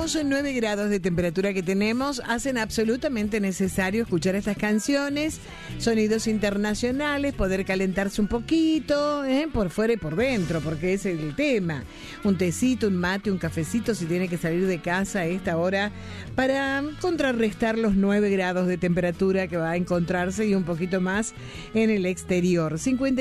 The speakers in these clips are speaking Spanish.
Los 9 grados de temperatura que tenemos hacen absolutamente necesario escuchar estas canciones, sonidos internacionales, poder calentarse un poquito, por fuera y por dentro, porque ese es el tema. Un tecito, un mate, un cafecito si tiene que salir de casa a esta hora para contrarrestar los 9 grados de temperatura que va a encontrarse y un poquito más en el exterior.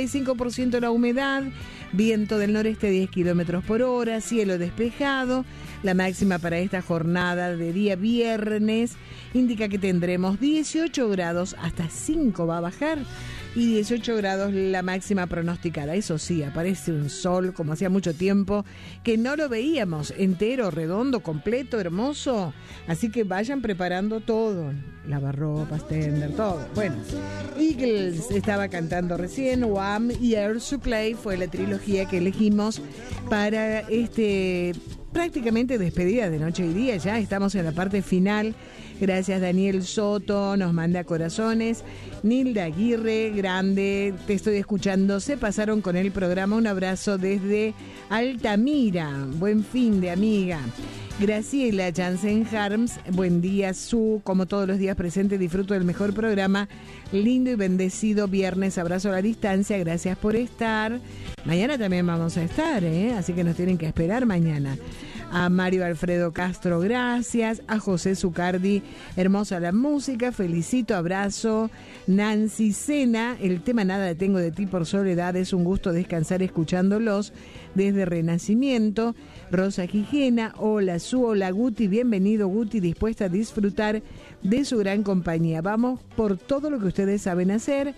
55% la humedad, viento del noreste 10 kilómetros por hora, cielo despejado. La máxima para esta jornada de día viernes indica que tendremos 18 grados, hasta 5 va a bajar, y 18 grados la máxima pronosticada. Eso sí, aparece un sol como hacía mucho tiempo que no lo veíamos, entero, redondo, completo, hermoso. Así que vayan preparando todo, lavarropas, tender, todo. Bueno, Eagles estaba cantando recién, Wham y Air Supply fue la trilogía que elegimos para prácticamente despedida de noche y día. Ya estamos en la parte final. Gracias Daniel Soto, nos manda corazones. Nilda Aguirre, grande, te estoy escuchando, se pasaron con el programa. Un abrazo desde Altamira, buen fin de amiga. Graciela Jansen Harms, buen día como todos los días presente, disfruto del mejor programa, lindo y bendecido viernes, abrazo a la distancia, gracias por estar. Mañana también vamos a estar, así que nos tienen que esperar mañana. A Mario Alfredo Castro, gracias. A José Zucardi, hermosa la música, felicito, abrazo. Nancy Sena, el tema Nada tengo de ti por soledad, es un gusto descansar escuchándolos desde Renacimiento. Rosa Gijena, hola hola Guti, bienvenido Guti, dispuesta a disfrutar de su gran compañía. Vamos por todo lo que ustedes saben hacer.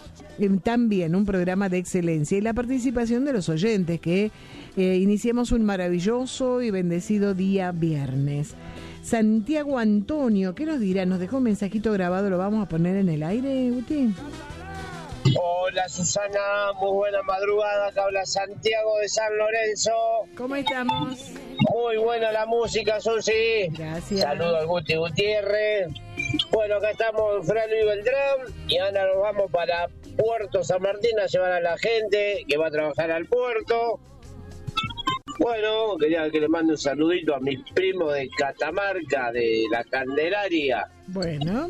También un programa de excelencia y la participación de los oyentes, que iniciemos un maravilloso y bendecido día viernes. Santiago Antonio, ¿qué nos dirá? Nos dejó un mensajito grabado, lo vamos a poner en el aire, Guti. Hola Susana, muy buena madrugada, acá habla Santiago de San Lorenzo. ¿Cómo estamos? Muy buena la música, Susi. Gracias. Saludos al Guti Gutiérrez. Bueno, acá estamos en Fray Luis Beltrán y ahora nos vamos para Puerto San Martín a llevar a la gente que va a trabajar al puerto. Bueno, quería que le mande un saludito a mis primos de Catamarca, de la Candelaria. Bueno,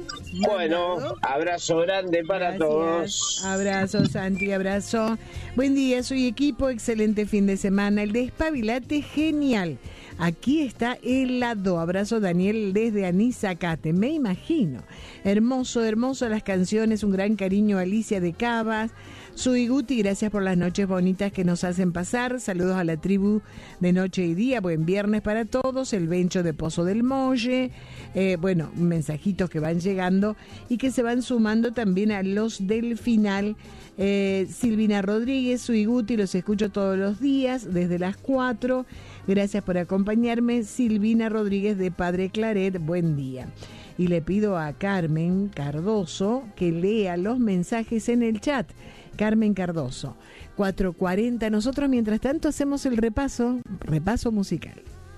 abrazo grande para todos. Abrazo, Santi, abrazo. Buen día, soy equipo, excelente fin de semana. El despabilate genial. Aquí está helado. Abrazo, Daniel, desde Anisacate. Me imagino. Hermoso las canciones. Un gran cariño, Alicia de Cabas. Soy Guti, gracias por las noches bonitas que nos hacen pasar. Saludos a la tribu de noche y día. Buen viernes para todos. El Bencho de Pozo del Molle. Mensajitos que van llegando y que se van sumando también a los del final. Silvina Rodríguez, soy Guti, los escucho todos los días desde las 4. Gracias por acompañarme. Silvina Rodríguez de Padre Claret, buen día. Y le pido a Carmen Cardoso que lea los mensajes en el chat. Carmen Cardoso, 4:40. Nosotros mientras tanto hacemos el repaso musical.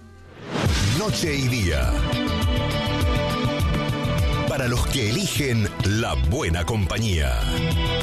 Noche y día. Para los que eligen la buena compañía.